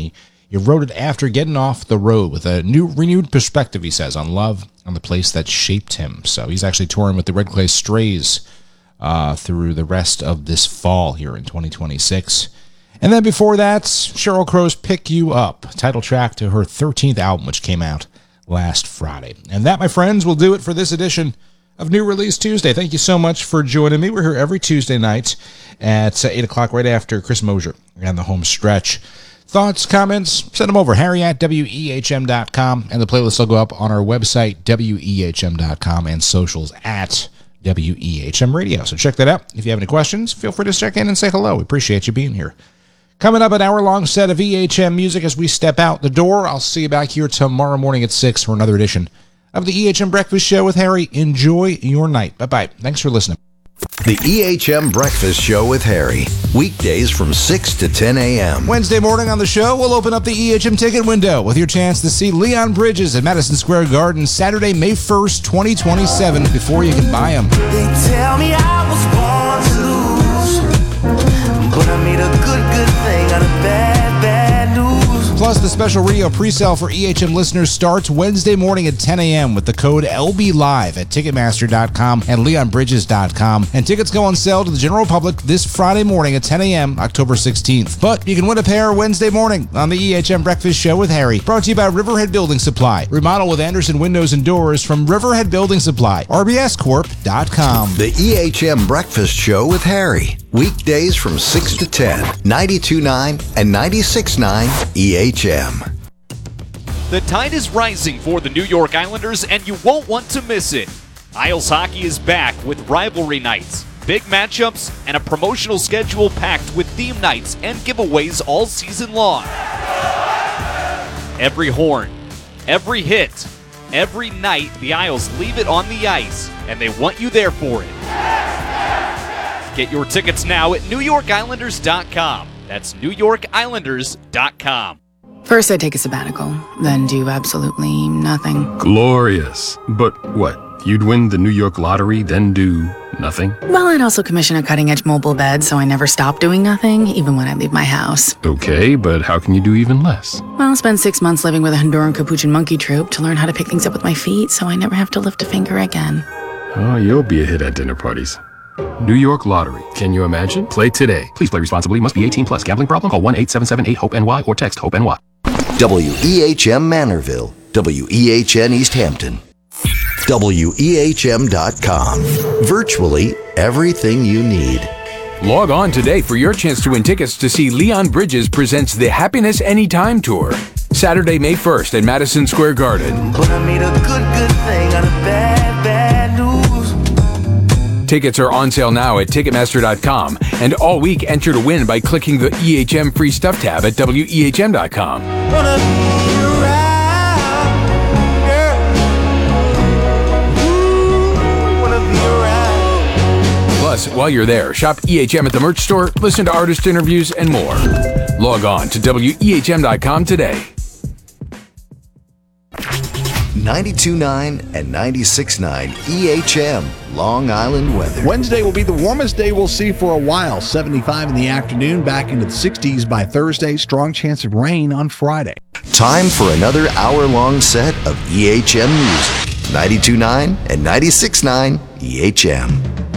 He wrote it after getting off the road with a renewed perspective, he says, on love, on the place that shaped him. So he's actually touring with the Red Clay Strays through the rest of this fall here in 2026. And then before that, Sheryl Crow's Pick You Up, title track to her 13th album, which came out last Friday. And that, my friends, will do it for this edition of New Release Tuesday. Thank you so much for joining me. We're here every Tuesday night at 8 o'clock, right after Chris Mosier and the home stretch. Thoughts, comments, send them over, harry@wehm.com, and the playlist will go up on our website, wehm.com, and socials at WEHM Radio. So check that out. If you have any questions, feel free to check in and say hello. We appreciate you being here. Coming up, an hour-long set of EHM music as we step out the door. I'll see you back here tomorrow morning at 6 for another edition of the EHM Breakfast Show with Harry. Enjoy your night. Bye-bye. Thanks for listening. The EHM Breakfast Show with Harry. Weekdays from 6 to 10 a.m. Wednesday morning on the show, we'll open up the EHM ticket window with your chance to see Leon Bridges at Madison Square Garden Saturday, May 1st, 2027, before you can buy them. They tell me I was born to lose, but I made a good thing out of bad news. Plus, the special radio pre-sale for EHM listeners starts Wednesday morning at 10 a.m. with the code LBLIVE at Ticketmaster.com and LeonBridges.com. And tickets go on sale to the general public this Friday morning at 10 a.m., October 16th. But you can win a pair Wednesday morning on the EHM Breakfast Show with Harry. Brought to you by Riverhead Building Supply. Remodel with Anderson Windows and Doors from Riverhead Building Supply. RBSCorp.com. The EHM Breakfast Show with Harry. Weekdays from 6 to 10. 92.9 and 96.9 EHM. The tide is rising for the New York Islanders, and you won't want to miss it. Isles Hockey is back with rivalry nights, big matchups, and a promotional schedule packed with theme nights and giveaways all season long. Every horn, every hit, every night, the Isles leave it on the ice, and they want you there for it. Get your tickets now at NewYorkIslanders.com. That's NewYorkIslanders.com. First, I take a sabbatical, then do absolutely nothing. Glorious. But what? You'd win the New York lottery, then do nothing? Well, I'd also commission a cutting-edge mobile bed, so I never stop doing nothing, even when I leave my house. Okay, but how can you do even less? Well, I'll spend 6 months living with a Honduran Capuchin monkey troupe to learn how to pick things up with my feet, so I never have to lift a finger again. Oh, you'll be a hit at dinner parties. New York Lottery. Can you imagine? Play today. Please play responsibly. Must be 18 plus. Gambling problem? Call 1-877-8-HOPE-NY or text HOPE-NY. WEHM Manorville. WEHN East Hampton. WEHM.com. Virtually everything you need. Log on today for your chance to win tickets to see Leon Bridges presents the Happiness Anytime Tour. Saturday, May 1st at Madison Square Garden. But I made a good thing out of bad news. Tickets are on sale now at Ticketmaster.com, and all week enter to win by clicking the EHM Free Stuff tab at WEHM.com. Wanna be around, girl. Ooh, wanna be around. Plus, while you're there, shop EHM at the merch store, listen to artist interviews, and more. Log on to WEHM.com today. 92.9 and 96.9 EHM, Long Island weather. Wednesday will be the warmest day we'll see for a while. 75 in the afternoon, back into the 60s by Thursday. Strong chance of rain on Friday. Time for another hour-long set of EHM music. 92.9 and 96.9 EHM.